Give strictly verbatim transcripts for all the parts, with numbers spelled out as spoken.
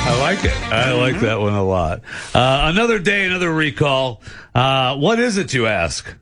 I like it. I like that one a lot. Uh, another day, another recall. Uh, what is it, you ask?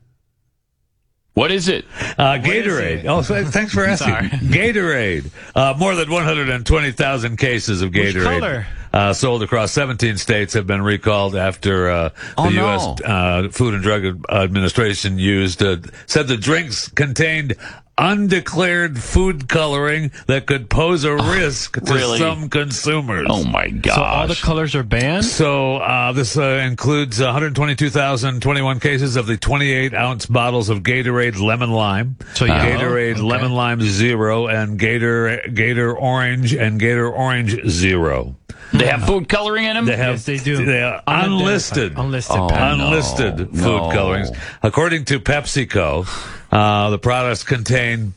What is it? Uh, Gatorade. It? Oh, so, thanks for asking. Gatorade. Uh, more than one hundred twenty thousand cases of Gatorade. Which color? Uh, sold across seventeen states have been recalled after uh, the oh, U S no. uh, Food and Drug Administration used uh, said the drinks contained undeclared food coloring that could pose a risk to really? some consumers. Oh my gosh! So all the colors are banned? So uh, this uh, includes one hundred twenty-two thousand twenty-one cases of the twenty-eight ounce bottles of Gatorade Lemon Lime, So yellow? Gatorade Okay. Lemon Lime Zero, and Gator Gator Orange and Gator Orange Zero. They have food coloring in them? They have Yes, they do. They are unlisted, Unlisted. Oh, pack. no. unlisted food no. colorings. According to PepsiCo, uh, the products contain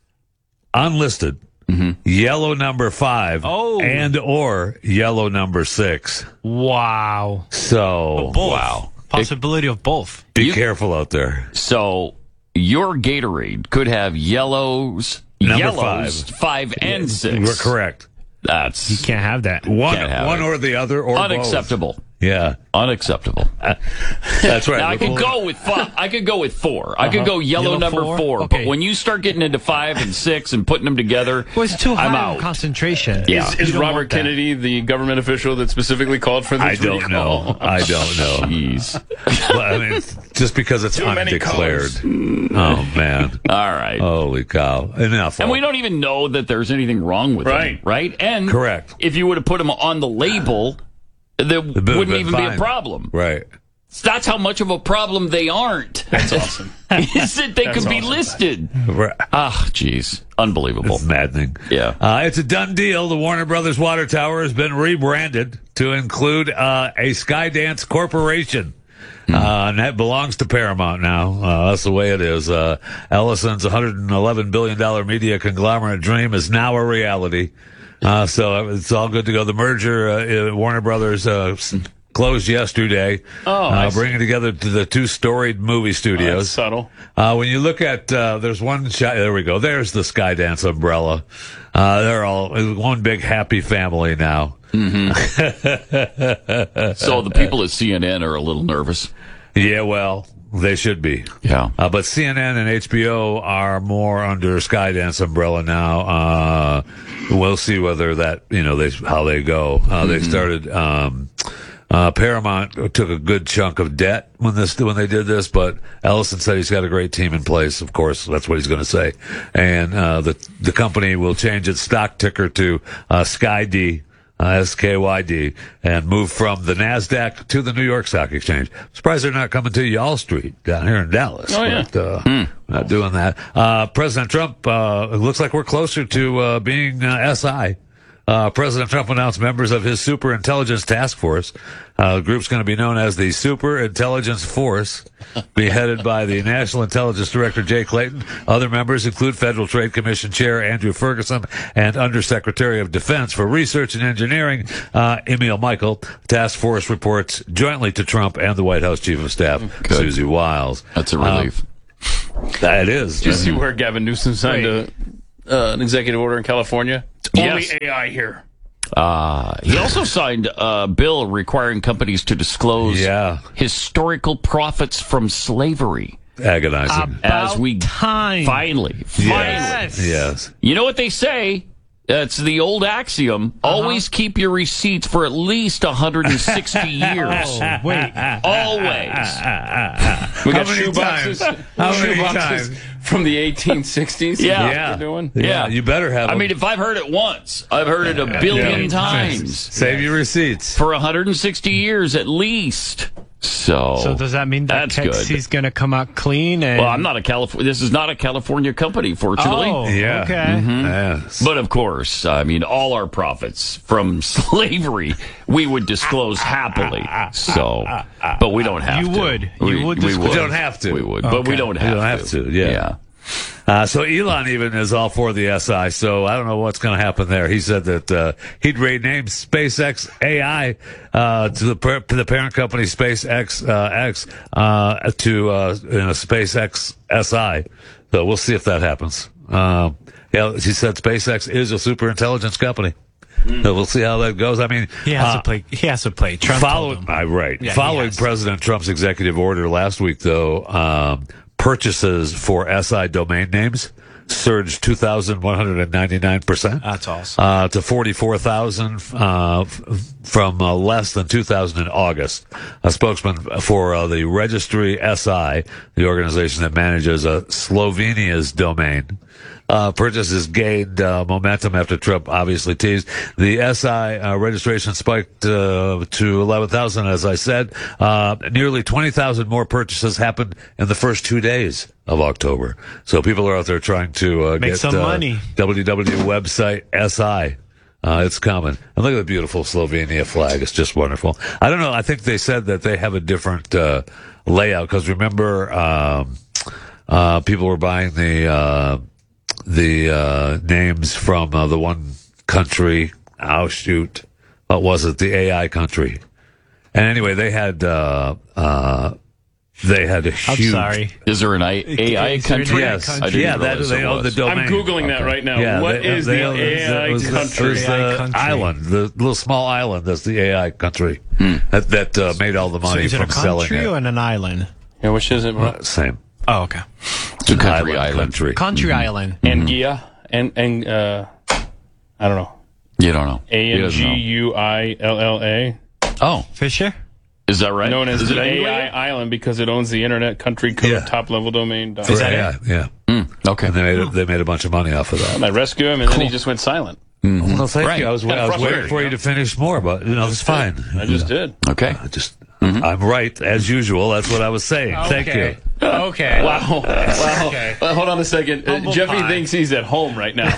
unlisted yellow number five Oh. and or yellow number six. Wow. So Both. Wow. Possibility of both. be You- careful out there. So your Gatorade could have yellows, Number yellows, five. five and six. We're correct. That's You can't have that. One, Can't have one it. or the other, or unacceptable. both. Yeah, Unacceptable. that's right. Now, I We're could pulling- go with five. I could go with four. I could go yellow, Yellow number four? four. Okay. But when you start getting into five and six and putting them together, Well, it's too I'm high out. in concentration. Yeah. Is, is You don't Robert want that. Kennedy the government official that specifically called for this I don't recall? know. I don't know. Jeez. Well, I mean, it's just because it's Too many undeclared. colors. Oh man! All right. Holy cow! Enough. And we don't even know that there's anything wrong with Right. them, right? And Correct. if you would have put them on the label, there It would have wouldn't been even be fine. a problem. Right. That's how much of a problem they aren't. That's awesome. Is that they That's could be awesome. listed? Right. Ah, jeez. Unbelievable. It's maddening. Yeah. Uh, it's a done deal. The Warner Brothers Water Tower has been rebranded to include uh, a Skydance Corporation. Hmm. Uh, and that belongs to Paramount now. Uh, that's the way it is. Uh, Ellison's one hundred eleven billion dollars media conglomerate dream is now a reality. Uh, so it's all good to go. The merger, uh, uh, Warner Brothers, uh, s- closed yesterday. Oh, uh, I see. bringing together to the two storied movie That's studios. subtle. Uh, when you look at, uh, there's one shot, there we go. There's the Skydance umbrella. Uh, they're all one big happy family now. So the people at C N N are a little nervous. Yeah, well, they should be. Yeah. Uh, but C N N and H B O are more under Skydance umbrella now. Uh, we'll see whether that, you know, they, how they go. Uh, they started, um, uh, Paramount took a good chunk of debt when this, when they did this, but Ellison said he's got a great team in place. Of course, that's what he's going to say. And, uh, the, the company will change its stock ticker to, uh, Sky D. Uh, S K Y D, and move from the NASDAQ to the New York Stock Exchange. Surprised they're not coming to Y'all Street down here in Dallas. Oh, yeah. But, uh, not doing that. Uh, President Trump, uh, it looks like we're closer to, uh, being, uh, S I. Uh, President Trump announced members of his Super Intelligence Task Force. Uh, the group's going to be known as the Super Intelligence Force, be headed by the National Intelligence Director Jay Clayton. Other members include Federal Trade Commission Chair Andrew Ferguson and Undersecretary of Defense for Research and Engineering, uh, Emil Michael. The task force reports jointly to Trump and the White House Chief of Staff, Good. Susie Wiles. That's a relief. Um, that is. Did you see where Gavin Newsom signed a, uh, an executive order in California? It's Yes. only A I here. Uh, he also signed a bill requiring companies to disclose Yeah. historical profits from slavery. Agonizing. As we time. finally, finally. Yes. Yes. You know what they say? It's the old axiom. Always keep your receipts for at least one hundred sixty years. Oh, wait. Always. We got many shoe boxes, times? How shoe many boxes times? from the eighteen sixties. Yeah. Is that what they're doing? Yeah. You better have I them. mean, if I've heard it once, I've heard it a billion Yeah. times. Save your receipts. For one hundred sixty years at least. So, So does that mean that that's good. Kexy's going to come out clean? And... Well, I'm not a California. This is not a California company, fortunately. Oh, Yeah. okay. Yes. But of course, I mean, all our profits from slavery, we would disclose happily. So, but we don't have You to. would. You We, would we disclose. We don't have to. We would, but we Okay. don't We have don't to. have to, yeah. Uh, so Elon even is all for the S I, so I don't know what's going to happen there. He said that uh, he'd rename SpaceX A I uh, to the per- to the parent company SpaceX uh, X uh, to uh, you know, SpaceX S I. So we'll see if that happens. Um, yeah, he said SpaceX is a super intelligence company. So we'll see how that goes. I mean, He has uh, to play. He has to play. Trump told Following, him. uh, right. Yeah, he Following has. President Trump's executive order last week, though, um, purchases for S I domain names surged two thousand one hundred ninety-nine percent. That's awesome. Uh, to forty-four thousand uh, f- from uh, less than two thousand in August. A spokesman for uh, the Registry S I, the organization that manages uh, Slovenia's domain, Uh, purchases gained uh, momentum after Trump obviously teased. The S I uh, registration spiked uh, to eleven thousand, as I said. Uh, nearly twenty thousand more purchases happened in the first two days of October. So people are out there trying to uh, Make get some uh, money. W W W website S I. Uh, it's coming. And look at the beautiful Slovenia flag. It's just wonderful. I don't know. I think they said that they have a different uh, layout because remember, um, uh, people were buying the uh, the uh, names from uh, the one country. Oh shoot, what was it? The A I country. And anyway, they had uh, uh, they had a I'm huge. sorry. Is there an I- A I Is there an country? A I Yes, country? I didn't yeah, that realize they it own the was. domain. I'm Googling that right now. Yeah, what they- is they the own- A I it was the- country? It was A I the country. island, the little small island. That's the A I country that that uh, made all the So money is it a from selling country or it. an island? Yeah, which is it? Uh, Same. Oh, okay. It's a country island. country. Country island. Anguilla and and uh, I don't know. You don't know. A He N doesn't G know. U I L L A, Oh, Fisher? is that right? known as is it the A I Anglia? Island because it owns the internet country code Yeah. top level domain. For Is that A I, it? Yeah, Mm, okay. and they made a, they made a bunch of money off of that. I rescue him and then he just went silent. Well, thank Right. you. I was, Kinda I was waiting frustrating, for you huh? to finish more, but you know it's fine. I just did. Okay. I just I'm right as usual. That's what I was saying. Thank you. Okay. Wow. Wow. Okay. Well, hold on a second. Uh, Humble Jeffy pie. thinks he's at home right now.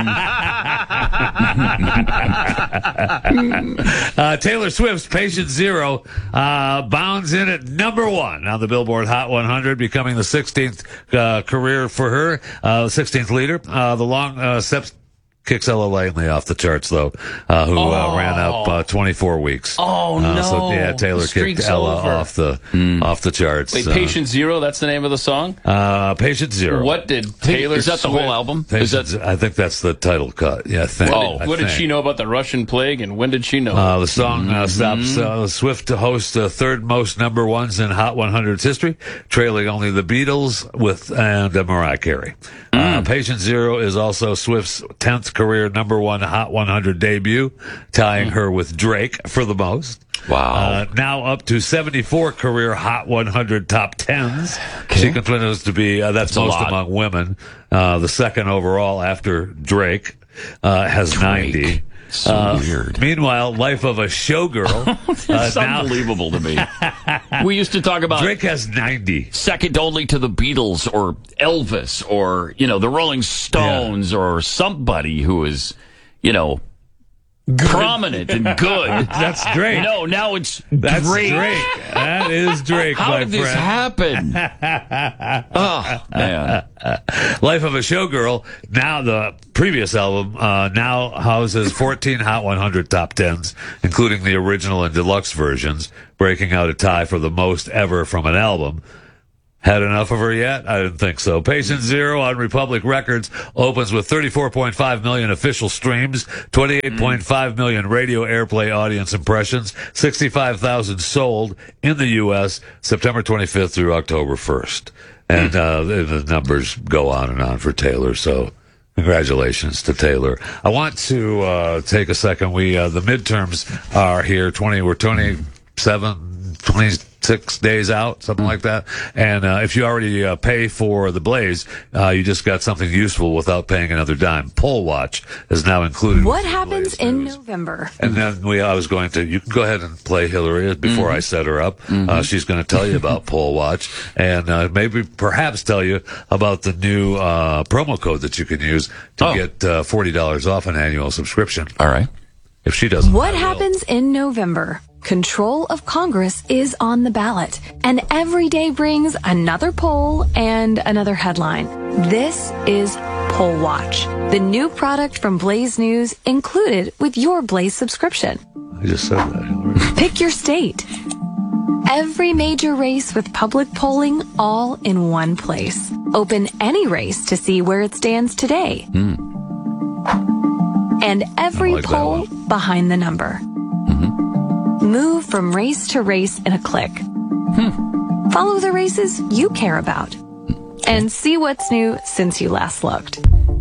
Uh, Taylor Swift's Patient Zero uh, bounds in at number one on the Billboard Hot one hundred, becoming the sixteenth uh, career for her, uh, sixteenth leader. Uh, the long uh, steps kicks Ella Langley off the charts, though, uh, who uh, ran up uh, twenty-four weeks. Oh, Uh, so no. yeah, Taylor The streak's kicked Ella over. off the off the charts. Wait, Uh, Patient Zero, that's the name of the song? uh, Patient Zero. What did Taylor Is that the Swift- whole album? Patient, Is that Z- I think that's the title cut. Yeah, I think. Oh, I What did think. she know about the Russian plague and when did she know? Uh, the song uh, stops uh, Swift to host the third most number ones in Hot one hundred's history, trailing only the Beatles with and uh, Mariah Carey. Uh, Patient Zero is also Swift's tenth career number one Hot one hundred debut, tying her with Drake for the most. Wow. Uh, now up to seventy-four career Hot one hundred top tens. She continues to be, uh, that's, a most lot. among women. Uh, the second overall after Drake, uh, has ninety. So Uh, weird. Meanwhile, Life of a Showgirl. uh, It's now, unbelievable to me. We used to talk about Drake has ninety. second only to the Beatles or Elvis or, you know, the Rolling Stones or somebody who is, you know, prominent and good. That's Drake. No, now it's That's Drake. Drake. That is Drake, How my did this friend. happen? Oh, man. Life of a Showgirl. Now the previous album uh, now houses fourteen Hot one hundred top tens, including the original and deluxe versions, breaking out a tie for the most ever from an album. Had enough of her yet? I didn't think so. Patient Zero on Republic Records opens with thirty-four point five million official streams, twenty-eight point five million radio airplay audience impressions, sixty-five thousand sold in the U S September twenty-fifth through October first. And uh, the, the numbers go on and on for Taylor, so congratulations to Taylor. I want to uh, take a second. We uh, the midterms are here. Twenty, we're twenty-seven, twenty-six days out, something like that. And uh, if you already uh, pay for the Blaze, uh, you just got something useful without paying another dime. Poll Watch is now included. What with the happens Blaze in News. November? And then we, I was going to, you can go ahead and play Hillary before I set her up. Uh, she's going to tell you about Poll Watch and uh, maybe perhaps tell you about the new uh, promo code that you can use to Oh. get uh, forty dollars off an annual subscription. All right. If she doesn't. What I will. happens in November? Control of Congress is on the ballot, and every day brings another poll and another headline. This is Poll Watch, the new product from Blaze News included with your Blaze subscription. I just said that, Hillary. Pick your state. Every major race with public polling all in one place. Open any race to see where it stands today. and every I like that poll behind the number. Move from race to race in a click. Follow the races you care about. And see what's new since you last looked.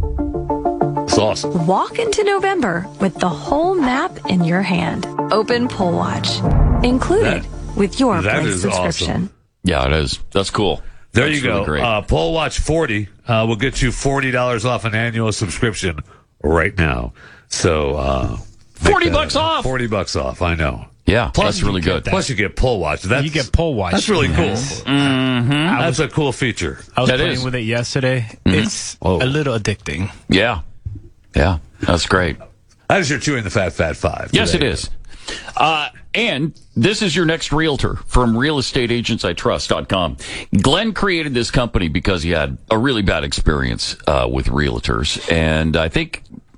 It's awesome. Walk into November with the whole map in your hand. Open Poll Watch. Included That- with your that Blink is subscription. awesome. Yeah, it is. That's cool. There That's you go. really great. Uh, Poll Watch forty uh, will get you forty dollars off an annual subscription right now. So uh, make forty that- bucks off. forty bucks off. I know. Yeah, Plus, that's really you get good. that. Plus, you get Poll Watch. That's, You get Poll Watch. That's really cool. Mm-hmm. That's a cool feature. I was That playing is. with it yesterday. It's Oh. a little addicting. Yeah. Yeah, that's great. That is your chewing the fat fat five. Yes, it today. is. Uh, and this is your next realtor from real estate agents I trust dot com. Glenn created this company because he had a really bad experience uh, with realtors. And I think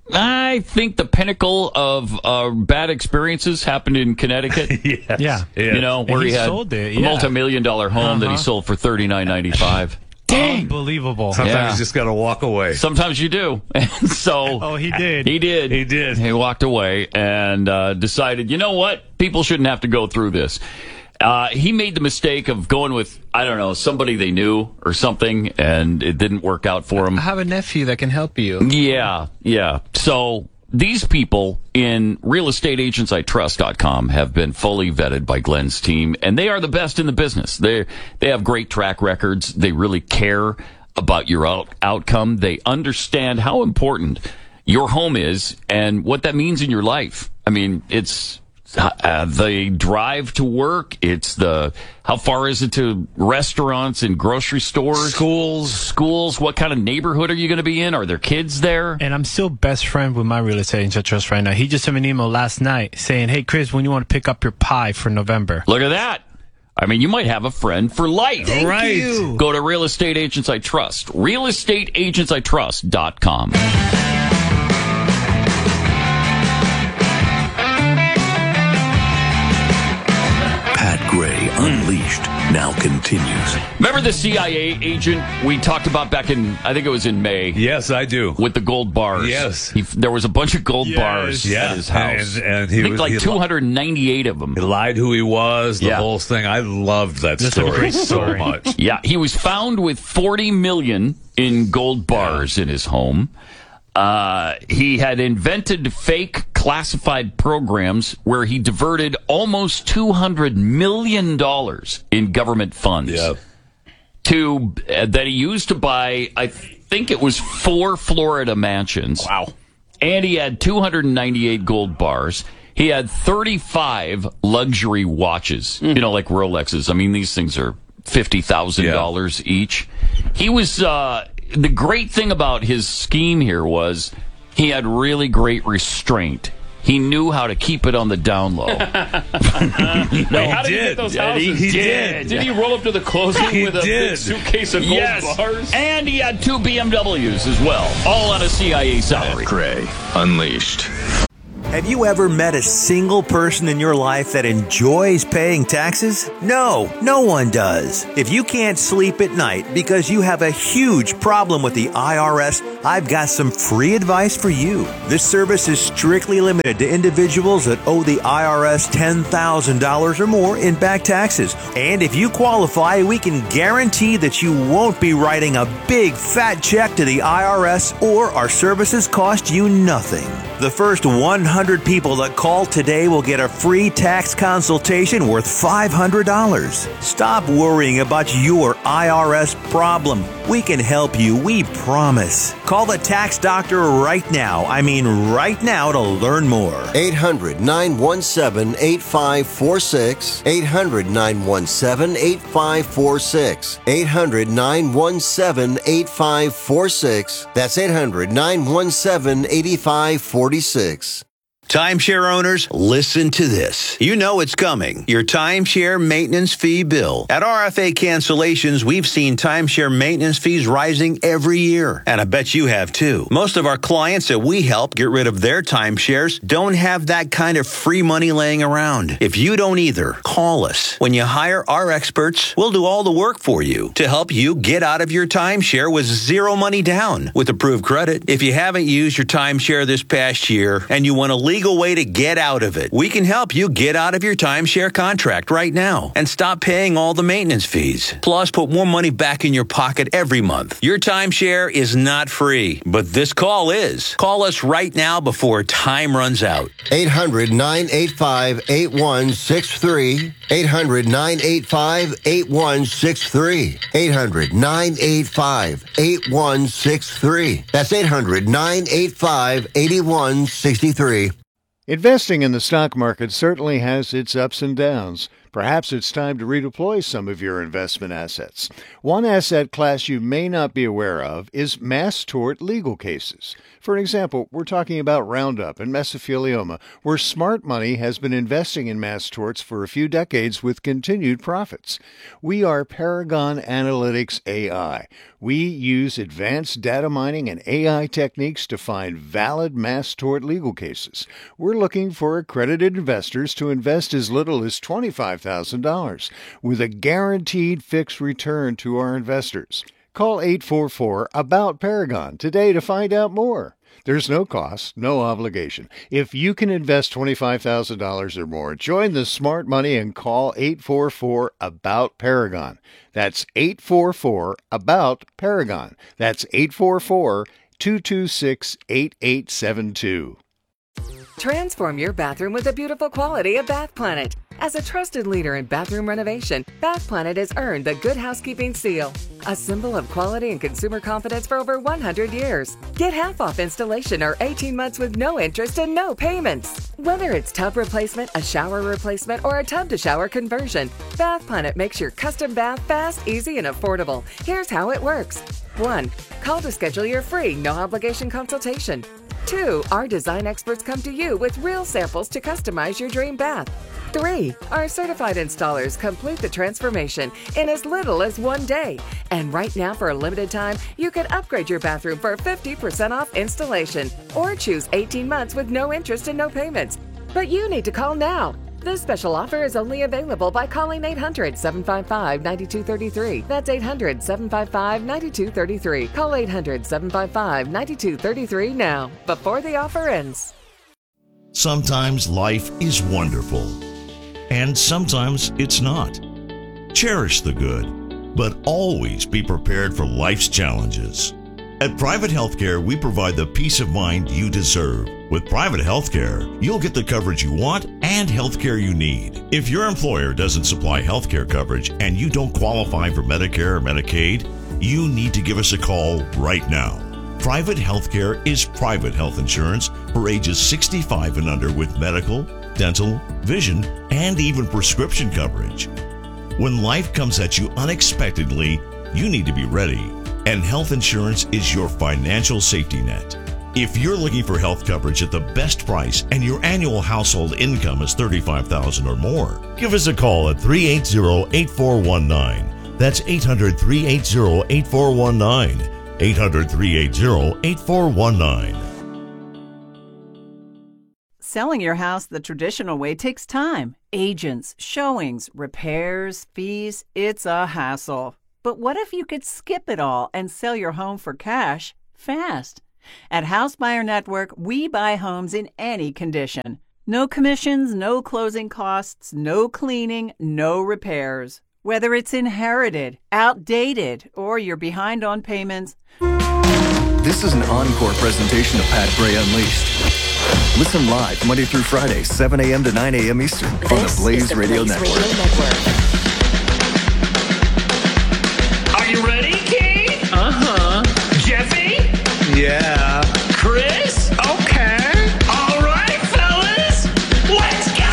I think the pinnacle of uh, bad experiences happened in Connecticut. Yes. Yeah. You know, And where he, he had sold it, a yeah. multi-million dollar home that he Uh-huh. sold for thirty-nine ninety-five. Dang. Unbelievable. Sometimes Yeah. you just got to walk away. Sometimes you do. And so Oh, he did. He did. He did. He walked away and uh, decided, you know what? People shouldn't have to go through this. Uh, he made the mistake of going with, I don't know, somebody they knew or something, and it didn't work out for him. I have a nephew that can help you. Yeah, yeah. So these people in real estate agents I trust dot com have been fully vetted by Glenn's team, and they are the best in the business. They they have great track records. They really care about your out- outcome. They understand how important your home is and what that means in your life. I mean, it's uh, the drive to work. It's the how far is it to restaurants and grocery stores, schools, schools. What kind of neighborhood are you going to be in? Are there kids there? And I'm still best friend with my real estate agent I trust right now. He just sent me an email last night saying, "Hey, Chris, when you want to pick up your pie for November?" Look at that. I mean, you might have a friend for life. Thank Right. you. Go to Real Estate Agents I Trust. real estate agents I trust dot com. Pat Gray Unleashed now continues. Remember the C I A agent we talked about back in, I think it was in May, Yes, I do. with the gold bars? Yes. He, there was a bunch of gold Yes. bars Yeah. at his house. And- and he I think was- like he- two hundred ninety-eight of them. He lied who he was, the Yeah. whole thing. I loved that That's a story great so story. much. Yeah, he was found with forty million in gold bars in his home. Uh, he had invented fake classified programs where he diverted almost two hundred million dollars in government funds Yeah. to uh, that he used to buy, I think it was four Florida mansions. Wow. And he had two hundred ninety-eight gold bars. He had thirty-five luxury watches, you know, like Rolexes. I mean, these things are fifty thousand dollars each. He was, uh, the great thing about his scheme here was he had really great restraint. He knew how to keep it on the down low. No, how did he did. get those Yeah, he houses? He did. Did he roll up to the closing He with a did. big suitcase of gold Yes, bars? and he had two B M Ws as well, all on a C I A salary. Gray Unleashed. Have you ever met a single person in your life that enjoys paying taxes? No, no one does. If you can't sleep at night because you have a huge problem with the I R S, I've got some free advice for you. This service is strictly limited to individuals that owe the I R S ten thousand dollars or more in back taxes. And if you qualify, we can guarantee that you won't be writing a big fat check to the I R S, or our services cost you nothing. The first one hundred people that call today will get a free tax consultation worth five hundred dollars. Stop worrying about your I R S problem. We can help you, we promise. Call the tax doctor right now. I mean right now to learn more. eight hundred, nine one seven, eight five four six. eight hundred, nine one seven, eight five four six. eight hundred, nine one seven, eight five four six. That's eight hundred, nine one seven, eight five four six. Timeshare owners, listen to this. You know it's coming. Your timeshare maintenance fee bill. At R F A Cancellations, we've seen timeshare maintenance fees rising every year. And I bet you have too. Most of our clients that we help get rid of their timeshares don't have that kind of free money laying around. If you don't either, call us. When you hire our experts, we'll do all the work for you to help you get out of your timeshare with zero money down with approved credit. If you haven't used your timeshare this past year and you want to leave legal way to get out of it. We can help you get out of your timeshare contract right now and stop paying all the maintenance fees. Plus, put more money back in your pocket every month. Your timeshare is not free, but this call is. Call us right now before time runs out. eight hundred, nine eight five, eight one six three. eight hundred, nine eight five, eight one six three. eight hundred, nine eight five, eight one six three. That's eight hundred, nine eight five, eight one six three. Investing in the stock market certainly has its ups and downs. Perhaps it's time to redeploy some of your investment assets. One asset class you may not be aware of is mass tort legal cases. For example, we're talking about Roundup and mesothelioma, where smart money has been investing in mass torts for a few decades with continued profits. We are Paragon Analytics A I. We use advanced data mining and A I techniques to find valid mass tort legal cases. We're looking for accredited investors to invest as little as twenty-five thousand dollars with a guaranteed fixed return to our investors. Call eight four four, A B O U T, Paragon today to find out more. There's no cost, no obligation. If you can invest twenty-five thousand dollars or more, join the smart money and call eight four four, A B O U T, Paragon. That's eight four four, A B O U T, Paragon. That's eight four four, two two six, eight eight seven two. Transform your bathroom with the beautiful quality of Bath Planet. As a trusted leader in bathroom renovation, Bath Planet has earned the Good Housekeeping seal, a symbol of quality and consumer confidence for over one hundred years. Get half off installation or eighteen months with no interest and no payments. Whether it's tub replacement, a shower replacement, or a tub-to-shower conversion, Bath Planet makes your custom bath fast, easy, and affordable. Here's how it works. one. Call to schedule your free, no-obligation consultation. two. Our design experts come to you with real samples to customize your dream bath. three. Our certified installers complete the transformation in as little as one day. And right now, for a limited time, you can upgrade your bathroom for fifty percent off installation or choose eighteen months with no interest and no payments. But you need to call now. This special offer is only available by calling eight hundred, seven five five, nine two three three. That's eight hundred, seven five five, nine two three three. Call eight hundred, seven five five, nine two three three now, before the offer ends. Sometimes life is wonderful, and sometimes it's not. Cherish the good, but always be prepared for life's challenges. At Private Healthcare, we provide the peace of mind you deserve. With Private Healthcare, you'll get the coverage you want and healthcare you need. If your employer doesn't supply healthcare coverage and you don't qualify for Medicare or Medicaid, you need to give us a call right now. Private Healthcare is private health insurance for ages sixty-five and under with medical, dental, vision, and even prescription coverage. When life comes at you unexpectedly, you need to be ready. And health insurance is your financial safety net. If you're looking for health coverage at the best price and your annual household income is thirty-five thousand dollars or more, give us a call at three eight zero, eight four one nine. That's eight hundred, three eight zero, eight four one nine. eight hundred, three eight zero, eight four one nine. Selling your house the traditional way takes time. Agents, showings, repairs, fees. It's a hassle. But what if you could skip it all and sell your home for cash fast? At House Buyer Network, we buy homes in any condition. No commissions, no closing costs, no cleaning, no repairs. Whether it's inherited, outdated, or you're behind on payments. This is an encore presentation of Pat Gray Unleashed. Listen live Monday through Friday, seven a.m. to nine a.m. Eastern on the Blaze, the Radio, Blaze Radio Network. Are you ready, Kate? Uh-huh. Jeffy? Yeah. Chris? Okay. All right, fellas. Let's go!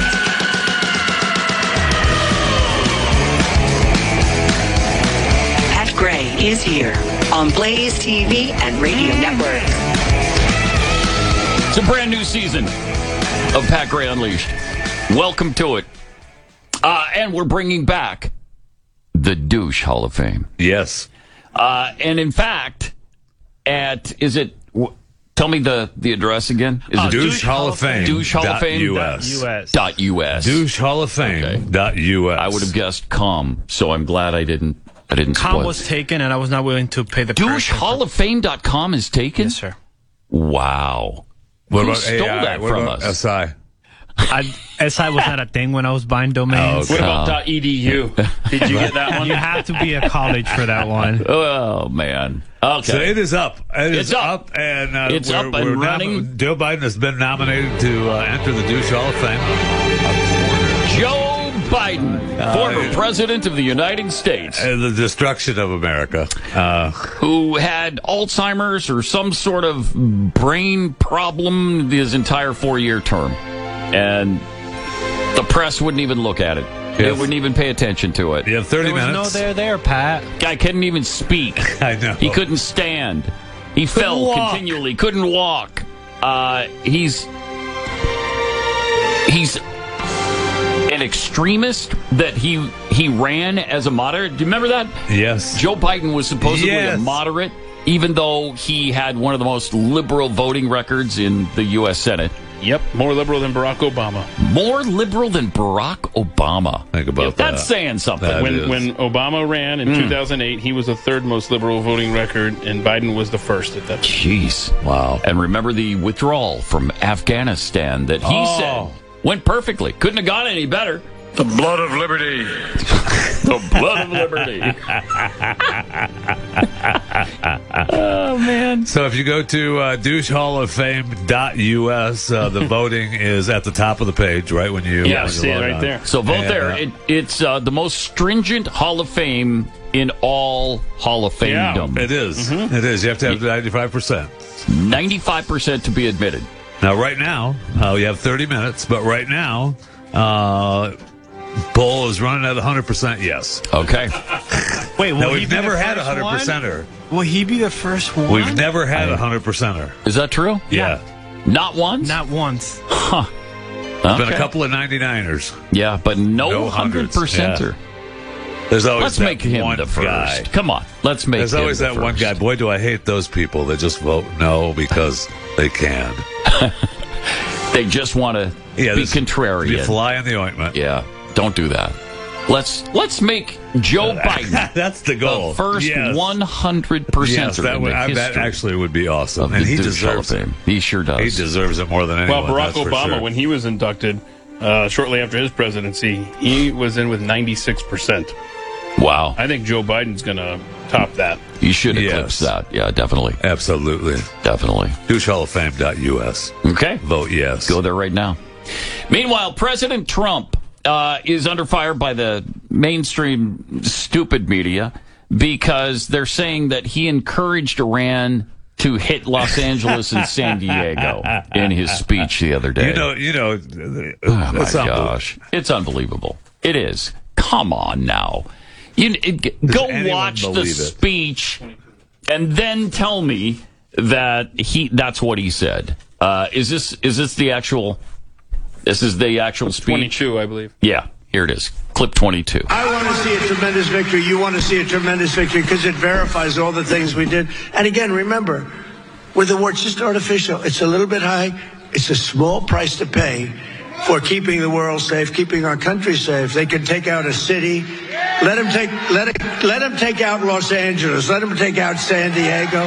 Pat Gray is here on Blaze T V and Radio Network. It's a brand new season. of Pat Gray Unleashed. Welcome to it. Uh, and we're bringing back the Douche Hall of Fame. Yes. Uh, and in fact, at, is it, w- tell me the, the address again? Is Uh, it Douche Hall of Fame. Douche Hall of Fame. U S. Dot U S. Douche Hall of Fame. Dot U S. I would have guessed com, so I'm glad I didn't, I didn't Com spoil was it. taken, and I was not willing to pay the Douche Hall of Fame dot com is taken? Yes, sir. Wow. What Who about stole A I? that What from about us? S I? I, S I was not a thing when I was buying domains. What about .edu? Did you get that one? You have to be at college for that one. Oh, man. Okay. So it is up. It is It's up. and uh, It's we're, up and we're running. Nom- Joe Biden has been nominated to uh, enter the Douche Hall of Fame. Joe Biden, Uh, former president of the United States. Uh, the destruction of America. Uh, who had Alzheimer's or some sort of brain problem his entire four-year term. And the press wouldn't even look at it. They Yes. wouldn't even pay attention to it. you have thirty There was minutes. no there there, Pat. Guy couldn't even speak. I know. He couldn't stand. He fell walk. continually. Couldn't walk. Uh, he's he's an extremist that he he ran as a moderate. Do you remember that? Yes. Joe Biden was supposedly Yes. a moderate, even though he had one of the most liberal voting records in the U S Senate. Yep, more liberal than Barack Obama. More liberal than Barack Obama. Think about That's that. saying something. That When is. when Obama ran in two thousand eight, he was the third most liberal voting record, and Biden was the first at that time. Jeez. Wow. And remember the withdrawal from Afghanistan that he Oh. said went perfectly. Couldn't have gone any better. The blood of liberty. The blood of liberty. Oh, man. So if you go to uh, douche hall of fame dot U S, uh, the voting is at the top of the page, right? When you Yeah, when you see it log right on. there. So vote And, there. uh, It, it's uh, the most stringent Hall of Fame in all Hall of Yeah, Fame-dom. It is. It is. You have to have ninety-five percent. ninety-five percent to be admitted. Now, right now, uh, we have thirty minutes, but right now, uh, Bull is running at one hundred percent yes. Okay. Wait, will Now, he we've be never the had a first one hundred percenter. one? Will he be the first one? We've never had a one hundred percenter. Is that true? Yeah. Not once? Not once. Huh. There's been Okay. a couple of ninety-niners. Yeah, but no, No one hundred hundreds, percenter. There's always Let's that make him one the first. guy. Come on. Let's make There's him always the that one first. guy. Boy, do I hate those people that just vote no because they can. They just want to Yeah, be this- contrarian. Be a fly in the ointment. Yeah, don't do that. Let's let's make Joe Biden That's the goal. the first Yes. one hundred percenter Yes, that, in would, the I, that history actually would be awesome. of And the he Douche Hall of deserves it. Fame. He sure does. He deserves it more than anyone. Well, Barack that's for Obama, sure. when he was inducted uh, shortly after his presidency, he was in with ninety-six percent. Wow. I think Joe Biden's going to top that. You should Yes. eclipse that. Yeah, definitely. Absolutely. Definitely. douche hall of fame dot U S. Okay. Vote yes. Go there right now. Meanwhile, President Trump uh, is under fire by the mainstream stupid media because they're saying that he encouraged Iran to hit Los Angeles and San Diego in his speech the other day. You know, you know, oh my that's unbelievable. gosh. It's unbelievable. It is. Come on now. You it, Go anyone watch the believe it? speech and then tell me that he that's what he said. Uh, is this is this the actual this is the actual speech? twenty-two, I believe. Yeah, here it is. Clip twenty-two. I want to see a tremendous victory. You want to see a tremendous victory because it verifies all the things we did. And again, remember, with the war, it's just artificial. It's a little bit high. It's a small price to pay for keeping the world safe, keeping our country safe. They can take out a city. Let them take let it let them take out Los Angeles. Let them take out San Diego.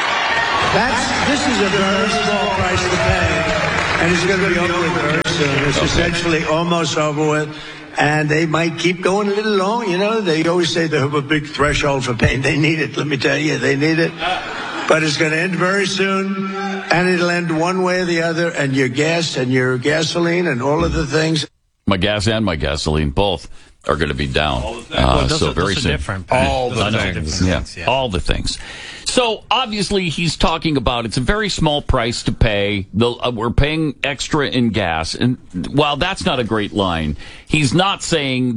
That's this is a very small price to pay, and it's going to be over with very soon. It's essentially almost over with. And they might keep going a little long, you know. They always say they have a big threshold for pain. They need it, let me tell you, they need it. But it's going to end very soon, and it'll end one way or the other, and your gas and your gasoline and all of the things. My gas and my gasoline both are going to be down. Uh, Well, those so are- very those are soon. different. All the I know. things. Yeah, Yeah. all the things. So obviously he's talking about it's a very small price to pay. The, uh, we're paying extra in gas, and while that's not a great line, he's not saying